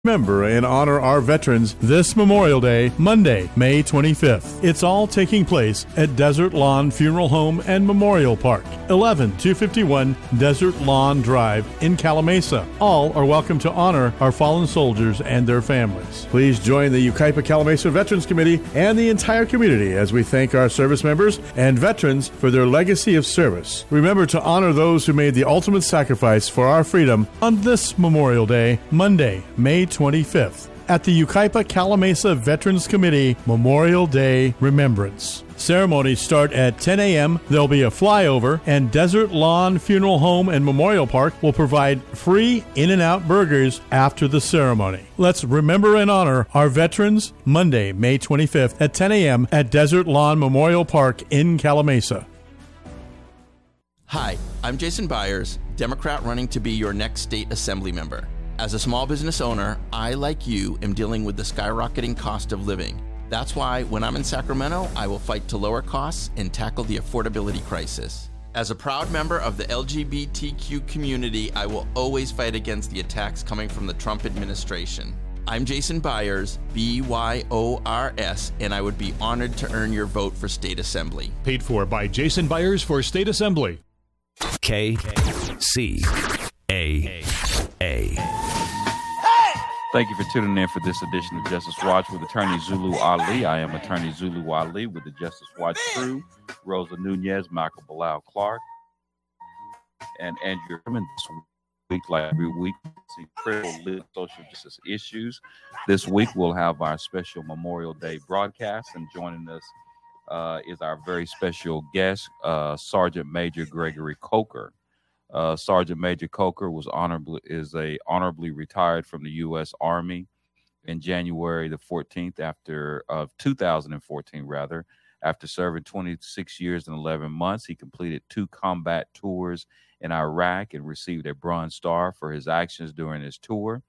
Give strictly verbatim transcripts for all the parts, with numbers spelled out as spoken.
Remember and honor our veterans this Memorial Day, Monday, May twenty-fifth. It's all taking place at Desert Lawn Funeral Home and Memorial Park, eleven two fifty-one Desert Lawn Drive in Calimesa. All are welcome to honor our fallen soldiers and their families. Please join the Yucaipa Calimesa Veterans Committee and the entire community as we thank our service members and veterans for their legacy of service. Remember to honor those who made the ultimate sacrifice for our freedom on this Memorial Day, Monday, May twenty-fifth, at the Yucaipa Calimesa Veterans Committee Memorial Day Remembrance. Ceremonies start at ten a.m. There'll be a flyover, and Desert Lawn Funeral Home and Memorial Park will provide free In-N-Out burgers after the ceremony. Let's remember and honor our veterans Monday, May twenty-fifth at ten a.m. at Desert Lawn Memorial Park in Calimesa. Hi, I'm Jason Byers, Democrat running to be your next state assembly member. As a small business owner, I, like you, am dealing with the skyrocketing cost of living. That's why when I'm in Sacramento, I will fight to lower costs and tackle the affordability crisis. As a proud member of the L G B T Q community, I will always fight against the attacks coming from the Trump administration. I'm Jason Byers, B Y O R S, and I would be honored to earn your vote for State Assembly. Paid for by Jason Byers for State Assembly. K C A A. Thank you for tuning in for this edition of Justice Watch with Attorney Zulu Ali. I am Attorney Zulu Ali with the Justice Watch crew, Rosa Nunez, Michael Bilal Clark, and Andrew Herman. This week, like every week, we see critical lit social justice issues. This week, we'll have our special Memorial Day broadcast, and joining us uh, is our very special guest, uh, Sergeant Major Gregory Coker. Uh, Sergeant Major Coker was honorably is a honorably retired from the U S Army in January the fourteenth after of two thousand fourteen rather after serving twenty-six years and eleven months. He completed two combat tours in Iraq and received a Bronze Star for his actions during his tour.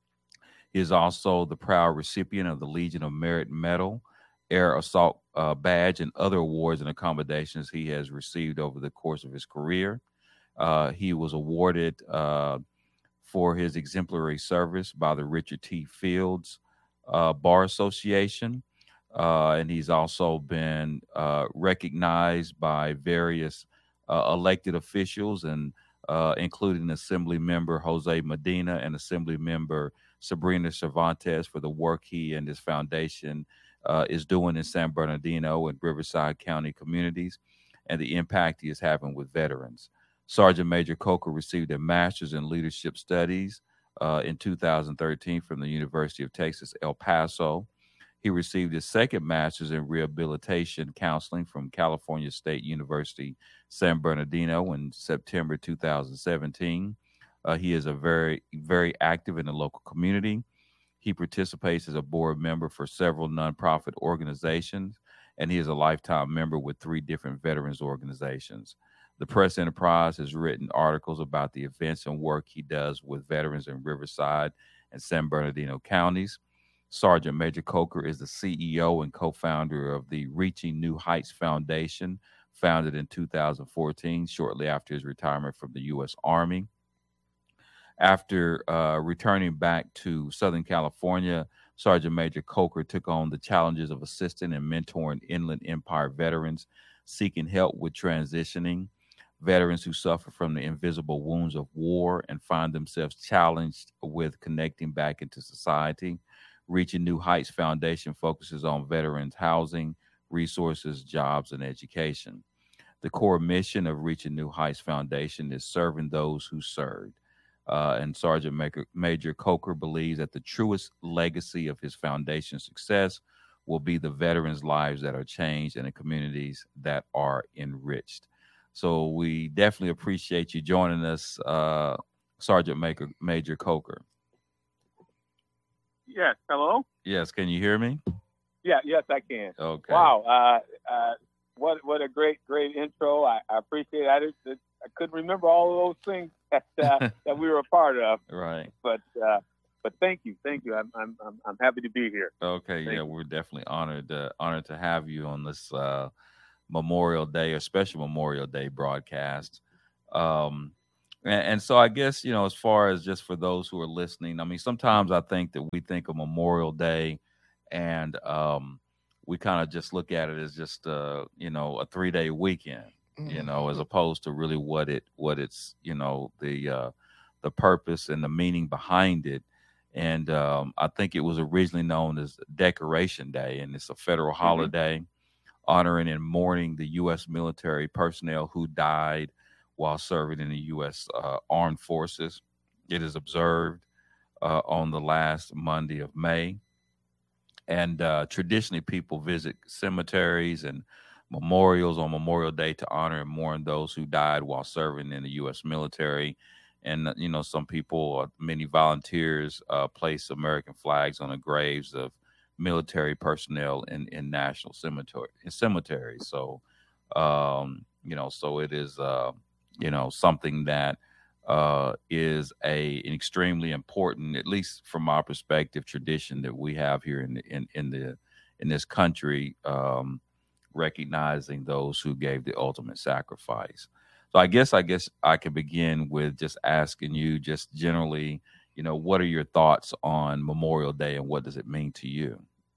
He is also the proud recipient of the Legion of Merit Medal, Air Assault uh, Badge, and other awards and accommodations he has received over the course of his career. Uh, he was awarded uh, for his exemplary service by the Richard T. Fields uh, Bar Association, uh, and he's also been uh, recognized by various uh, elected officials, and uh, including Assembly Member Jose Medina and Assembly Member Sabrina Cervantes for the work he and his foundation uh, is doing in San Bernardino and Riverside County communities, and the impact he is having with veterans. Sergeant Major Coker received a master's in leadership studies uh, in two thousand thirteen from the University of Texas, El Paso. He received his second master's in rehabilitation counseling from California State University, San Bernardino in September two thousand seventeen. Uh, he is a very, very active in the local community. He participates as a board member for several nonprofit organizations, and he is a lifetime member with three different veterans organizations. The Press Enterprise has written articles about the events and work he does with veterans in Riverside and San Bernardino counties. Sergeant Major Coker is the C E O and co-founder of the Reaching New Heights Foundation, founded in two thousand fourteen, shortly after his retirement from the U S Army. After uh, returning back to Southern California, Sergeant Major Coker took on the challenges of assisting and mentoring Inland Empire veterans seeking help with transitioning, veterans who suffer from the invisible wounds of war and find themselves challenged with connecting back into society. Reaching New Heights Foundation focuses on veterans' housing, resources, jobs, and education. The core mission of Reaching New Heights Foundation is serving those who served. Uh, and Sergeant Major, Major Coker believes that the truest legacy of his foundation's success will be the veterans' lives that are changed and the communities that are enriched. So we definitely appreciate you joining us, uh, Sergeant Major, Major Coker. Yes, hello? Yes, can you hear me? Yeah, yes, I can. Okay. Wow, uh, uh, what what a great, great intro. I, I appreciate it. I, just, I couldn't remember all of those things that uh, that we were a part of. Right. But uh, but thank you, thank you. I'm I'm I'm, I'm happy to be here. Okay, Thank yeah, you. we're definitely honored uh, honored to have you on this uh, Memorial Day or special Memorial Day broadcast. Um, And, and so I guess, you know, as far as just for those who are listening, I mean, sometimes I think that we think of Memorial Day and um, we kind of just look at it as just, uh, you know, a three day weekend, mm-hmm. you know, as opposed to really what it what it's, you know, the uh, the purpose and the meaning behind it. And um, I think it was originally known as Decoration Day, and it's a federal mm-hmm. holiday honoring and mourning the U S military personnel who died while serving in the U S uh, Armed Forces. It is observed uh, on the last Monday of May. And uh, traditionally, people visit cemeteries and memorials on Memorial Day to honor and mourn those who died while serving in the U S military. And, you know, some people, uh, many volunteers, uh, place American flags on the graves of military personnel in, in national cemetery, in cemeteries. So, um, you know, so it is, uh, you know, something that uh, is a an extremely important, at least from our perspective, tradition that we have here in the, in, in the in this country, um, recognizing those who gave the ultimate sacrifice. So I guess I guess I could begin with just asking you, just generally, you know, what are your thoughts on Memorial Day and what does it mean to you?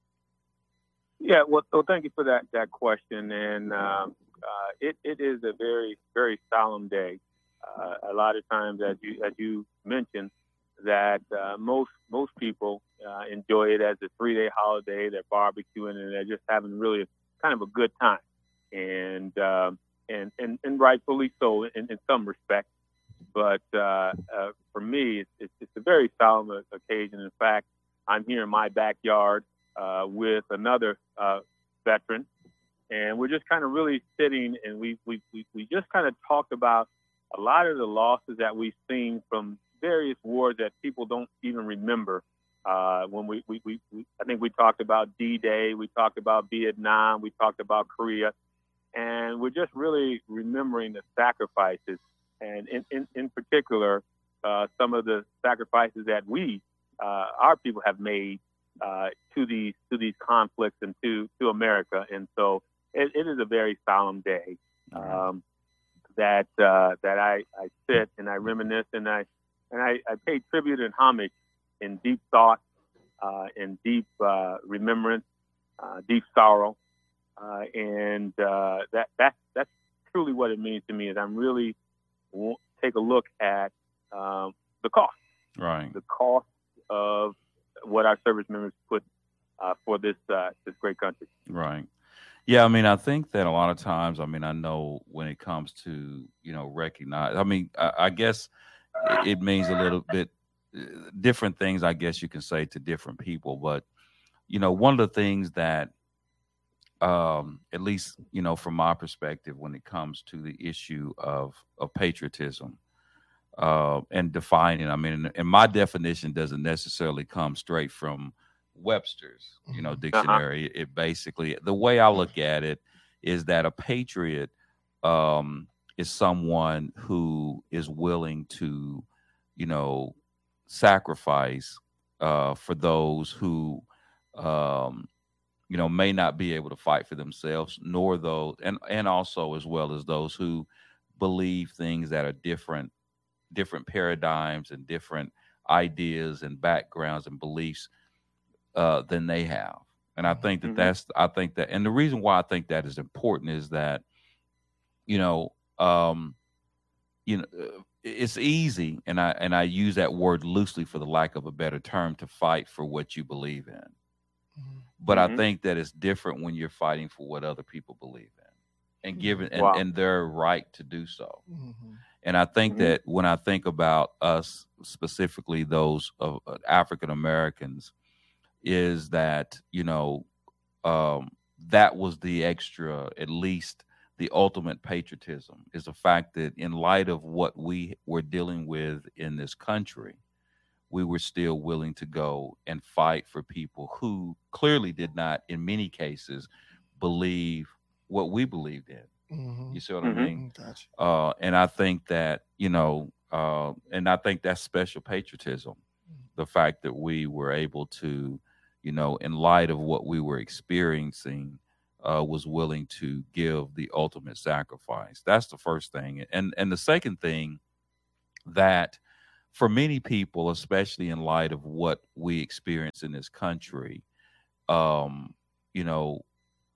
Yeah, well, well thank you for that that question. And um, uh, it it is a very very solemn day. Uh, a lot of times, as you as you mentioned, that uh, most most people uh, enjoy it as a three day holiday. They're barbecuing and they're just having really kind of a good time, and um, and, and and rightfully so in, in some respects. But uh, uh, for me, it's, it's it's a very solemn occasion. In fact, I'm here in my backyard uh, with another uh, veteran, and we're just kind of really sitting, and we we we, we just kind of talked about a lot of the losses that we've seen from various wars that people don't even remember. Uh, when we, we, we, we, I think we talked about D-Day, we talked about Vietnam, we talked about Korea, and we're just really remembering the sacrifices, and in, in, in particular, uh, some of the sacrifices that we, uh, our people have made uh, to these to these conflicts and to, to America. And so it, it is a very solemn day. Um, that uh, that I, I sit and I reminisce and I and I, I pay tribute and homage in deep thought, uh, in deep uh, remembrance, uh, deep sorrow, uh, and uh, that that that's truly what it means to me. Is I'm really w- take a look at um, the cost, right? The cost of what our service members put uh, for this uh, this great country, right? Yeah, I mean, I think that a lot of times, I mean, I know when it comes to, you know, recognize, I mean, I, I guess it means a little bit different things, I guess you can say, to different people. But, you know, one of the things that, um, at least, you know, from my perspective, when it comes to the issue of, of patriotism uh, and defining, I mean, and my definition doesn't necessarily come straight from Webster's, you know, dictionary. Uh-huh. It basically, the way I look at it is that a patriot um, is someone who is willing to, you know, sacrifice uh, for those who, um, you know, may not be able to fight for themselves, nor those, and and also as well as those who believe things that are different, different paradigms and different ideas and backgrounds and beliefs Uh, than they have. And I think that mm-hmm. that's, I think that, and the reason why I think that is important is that, you know, um, you know, it's easy, and I, and I use that word loosely for the lack of a better term, to fight for what you believe in. Mm-hmm. But mm-hmm. I think that it's different when you're fighting for what other people believe in and given, and, wow. and their right to do so. Mm-hmm. And I think mm-hmm. that when I think about us, specifically those of uh, African Americans, is that, you know, um, that was the extra, at least the ultimate patriotism, is the fact that in light of what we were dealing with in this country, we were still willing to go and fight for people who clearly did not, in many cases, believe what we believed in. Mm-hmm. You see what mm-hmm. I mean? Gotcha. Uh, and I think that, you know, uh, and I think that's special patriotism, mm-hmm. the fact that we were able to, you know, in light of what we were experiencing, uh, was willing to give the ultimate sacrifice. That's the first thing. And and the second thing that for many people, especially in light of what we experience in this country, um, you know,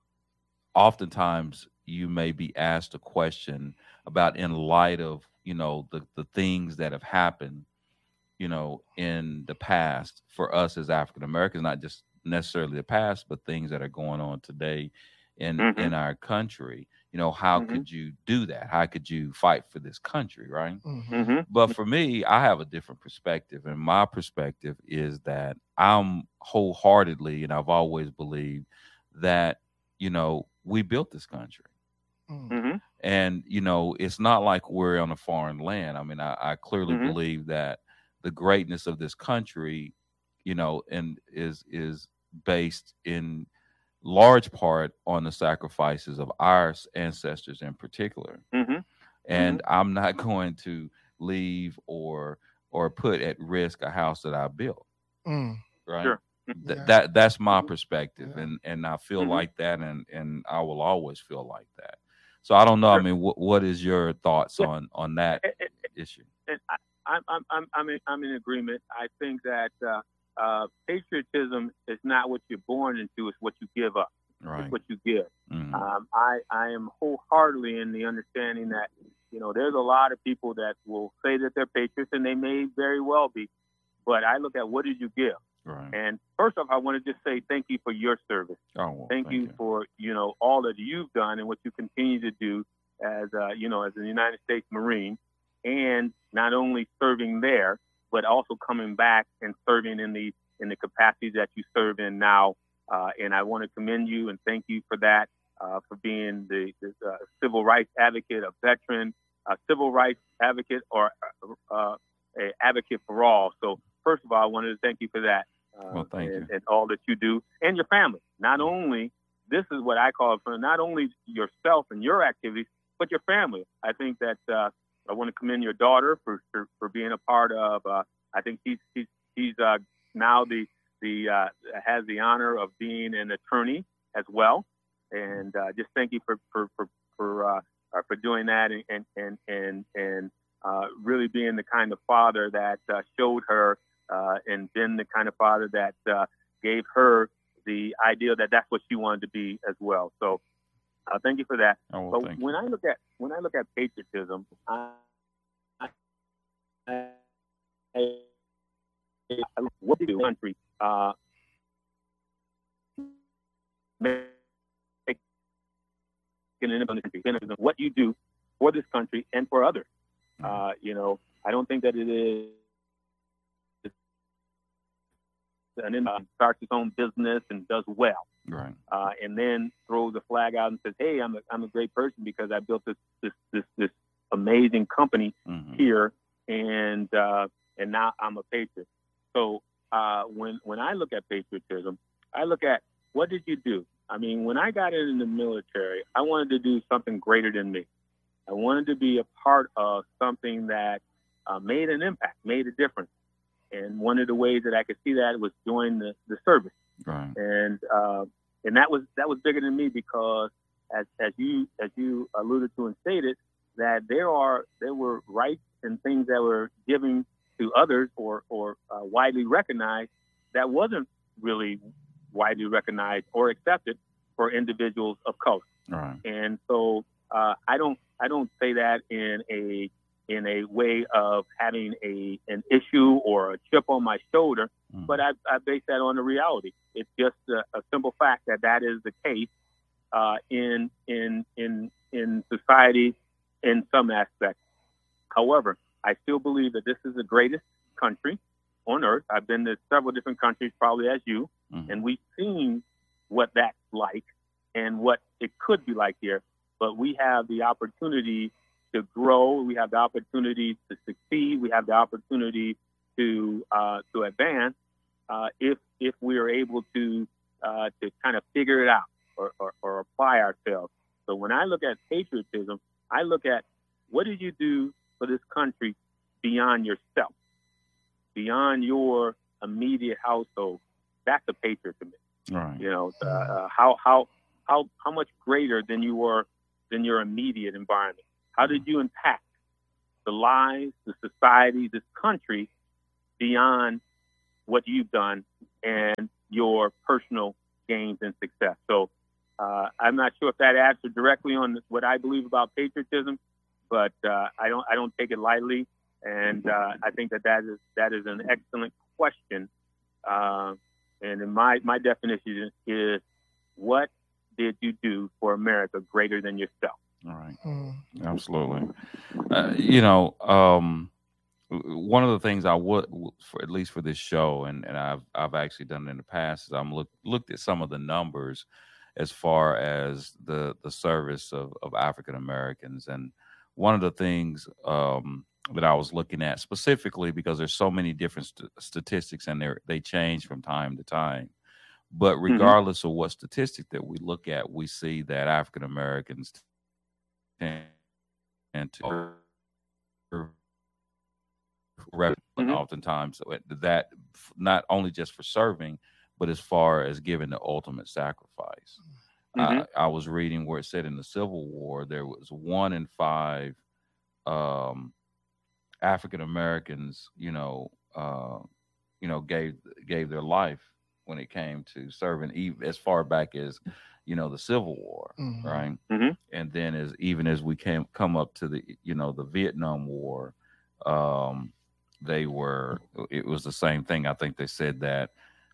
oftentimes you may be asked a question about, in light of, you know, the, the things that have happened, you know, in the past for us as African Americans, not just necessarily the past, but things that are going on today in, mm-hmm. in our country. You know, how mm-hmm. could you do that? How could you fight for this country, right? Mm-hmm. But for me, I have a different perspective. And my perspective is that I'm wholeheartedly, and I've always believed that, you know, we built this country. Mm-hmm. And, you know, it's not like we're on a foreign land. I mean, I, I clearly mm-hmm. believe that the greatness of this country, you know, and is is based in large part on the sacrifices of our ancestors in particular. Mm-hmm. And mm-hmm. I'm not going to leave or or put at risk a house that I built. Mm. Right. Sure. Th- yeah. That that's my perspective. Yeah. And and I feel mm-hmm. like that, and, and I will always feel like that. So I don't know. Sure. I mean, what what is your thoughts yeah. on, on that and, and, issue? And I, I'm I'm I'm in, I'm in agreement. I think that uh, uh, patriotism is not what you're born into; it's what you give up. Right. It's what you give. Mm-hmm. Um, I I am wholeheartedly in the understanding that, you know, there's a lot of people that will say that they're patriots, and they may very well be. But I look at, what did you give? Right. And first off, I want to just say thank you for your service. Oh, well, thank, thank you, you for, you know, all that you've done and what you continue to do as, uh, you know, as a United States Marine, and not only serving there, but also coming back and serving in the in the capacity that you serve in now. Uh, and I want to commend you and thank you for that, uh, for being the, the uh, civil rights advocate, a veteran, a civil rights advocate, or uh, a advocate for all. So first of all, I wanted to thank you for that. Uh, well, thank and, you. and all that you do, and your family. Not only, this is what I call it, for not only yourself and your activities, but your family. I think that uh, I want to commend your daughter for for, for being a part of. Uh, I think she's she's, she's uh, now the the uh, has the honor of being an attorney as well. And uh, just thank you for for for for, uh, for doing that, and and and and, and uh, really being the kind of father that uh, showed her. Uh, and been the kind of father that uh, gave her the idea that that's what she wanted to be as well. So, uh, thank you for that. Oh, well, but when you. I look at when I look at patriotism, I, I, I, I what do you do country? Uh, make an independent country. What you do for this country and for others. Uh, you know, I don't think that it is. And then uh, starts his own business and does well, right? Uh, and then throws the flag out and says, "Hey, I'm a I'm a great person because I built this this this, this amazing company mm-hmm. here, and uh, and now I'm a patriot." So uh, when when I look at patriotism, I look at, what did you do? I mean, when I got in the military, I wanted to do something greater than me. I wanted to be a part of something that uh, made an impact, made a difference. And one of the ways that I could see that was join the, the service, right. and uh, and that was that was bigger than me, because as as you as you alluded to and stated, that there are there were rights and things that were given to others or or uh, widely recognized that wasn't really widely recognized or accepted for individuals of color. Right. And so uh, I don't I don't say that in a in a way of having a an issue or a chip on my shoulder, mm. but I, I base that on the reality. It's just a, a simple fact that that is the case uh, in in in in society in some aspects. However, I still believe that this is the greatest country on earth. I've been to several different countries, probably as you, mm. and we've seen what that's like and what it could be like here. But we have the opportunity to grow, we have the opportunity to succeed, we have the opportunity to uh, to advance uh, if if we are able to uh, to kind of figure it out or, or, or apply ourselves. So when I look at patriotism, I look at, what did you do for this country beyond yourself, beyond your immediate household? That's a patriot to me. Right. You know, uh, uh, how how how how much greater than you were than your immediate environment. How did you impact the lives, the society, this country beyond what you've done and your personal gains and success. So uh, I'm not sure if that answered directly on what I believe about patriotism, but uh, I don't I don't take it lightly, and uh, I think that that is that is an excellent question. Uh, and in my my definition is, what did you do for America greater than yourself? All right, mm. Absolutely. Uh, you know, um, one of the things I would, for at least for this show, and, and I've I've actually done it in the past, is I'm look, looked at some of the numbers as far as the the service of, of African Americans, and one of the things um, that I was looking at specifically, because there's so many different st- statistics and they they change from time to time, but regardless mm-hmm. of what statistic that we look at, we see that African Americans tend to mm-hmm. oftentimes that not only just for serving, but as far as giving the ultimate sacrifice. Mm-hmm. I, I was reading where it said in the Civil War there was one in five um, African Americans, you know, uh, you know, gave gave their life when it came to serving, even as far back as, you know, the Civil War, mm-hmm. right? Mm-hmm. And then as even as we came come up to the, you know, the Vietnam War. Um, they were, it was the same thing. I think they said that,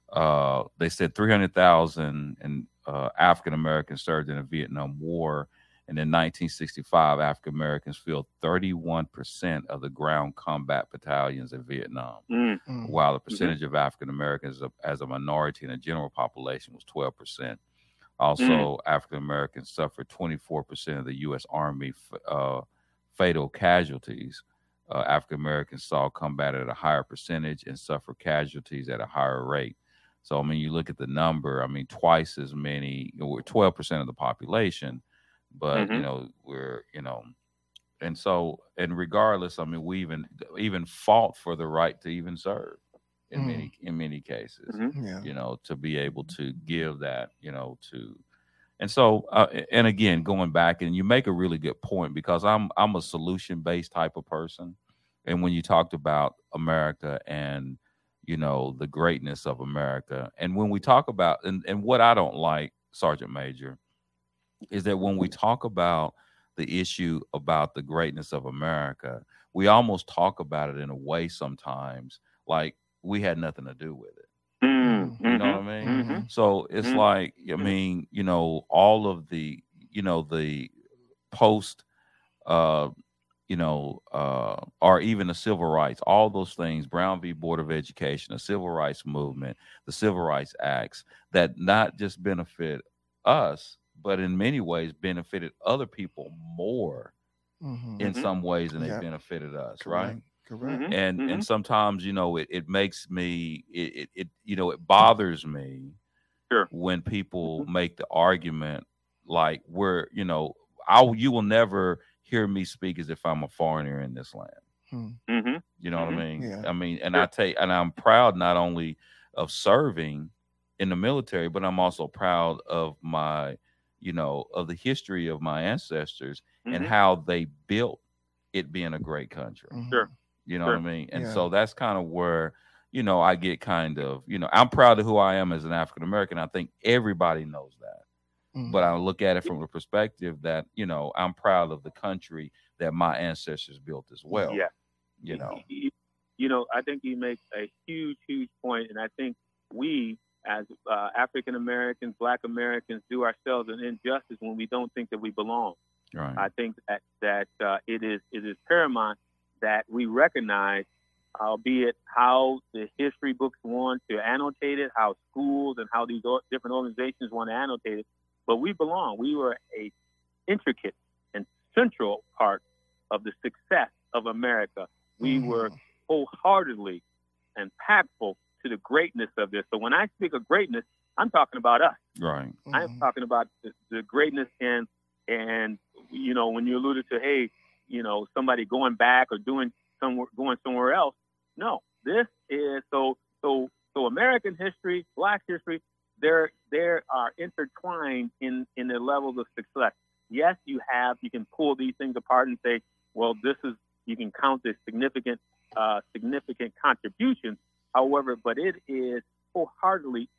uh, they said three hundred thousand and, uh, African Americans served in the Vietnam War. And in nineteen sixty-five, African Americans filled thirty-one percent of the ground combat battalions in Vietnam, mm-hmm. while the percentage mm-hmm. of African Americans as a minority in the general population was twelve percent. Also, mm-hmm. African Americans suffered twenty-four percent of the U S Army, uh, fatal casualties. Uh, African Americans saw combat at a higher percentage and suffer casualties at a higher rate. So, I mean, you look at the number, I mean, twice as many, you know, we're twelve percent of the population, but, mm-hmm. you know, we're, you know, and so, and regardless, I mean, we even, even fought for the right to even serve in mm-hmm. many, in many cases, mm-hmm. yeah. you know, to be able to give that, you know, to, and so, uh, and again, going back, and you make a really good point, because I'm I'm a solution-based type of person. And when you talked about America and, you know, the greatness of America, and when we talk about, and, and what I don't like, Sergeant Major, is that when we talk about the issue about the greatness of America, we almost talk about it in a way sometimes like we had nothing to do with it. Mm-hmm. You know what I mean? Mm-hmm. So it's mm-hmm. like, I mean, you know, all of the, you know, the post, uh, you know, uh, or even the civil rights, all those things, Brown v. Board of Education, the civil rights movement, the civil rights acts, that not just benefit us, but in many ways benefited other people more mm-hmm. in some ways than yeah. they benefited us, Correct. right? Correct. Mm-hmm. And mm-hmm. and sometimes, you know, it, it makes me, it, it, it, you know, it bothers me sure. when people mm-hmm. make the argument like we're, you know, I you will never hear me speak as if I'm a foreigner in this land. Mm-hmm. You know mm-hmm. what I mean? Yeah. I mean, and sure. I take, and I'm proud not only of serving in the military, but I'm also proud of my, you know, of the history of my ancestors mm-hmm. and how they built it being a great country. Mm-hmm. Sure. You know sure. what I mean? And yeah. so that's kind of where, you know, I get kind of, you know, I'm proud of who I am as an African American. I think everybody knows that. Mm-hmm. But I look at it from a perspective that, you know, I'm proud of the country that my ancestors built as well. Yeah. You know, you, you know, I think you make a huge, huge point. And I think we as uh, African Americans, Black Americans, do ourselves an injustice when we don't think that we belong. Right. I think that, that uh, it is it is paramount that we recognize, albeit how the history books want to annotate it, how schools and how these different organizations want to annotate it, but we belong. We were a intricate and central part of the success of America. We mm. were wholeheartedly impactful to the greatness of this. So when I speak of greatness, I'm talking about us. Right. Mm-hmm. I'm talking about the, the greatness and, and, you know, when you alluded to, hey, you know, somebody going back or doing somewhere, going somewhere else. No, this is so, so, so American history, Black history, they're, they are intertwined in, in their levels of success. Yes, you have, you can pull these things apart and say, well, this is, you can count as significant, uh, significant contributions. However, but it is wholeheartedly